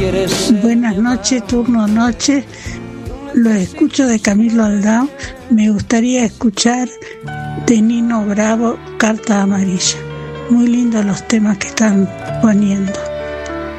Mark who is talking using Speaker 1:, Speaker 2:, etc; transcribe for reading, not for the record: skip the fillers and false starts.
Speaker 1: Buenas noches, turno noche. Lo escucho de Camilo Aldao. Me gustaría escuchar de Nino Bravo, Carta Amarilla. Muy lindos los temas que están poniendo.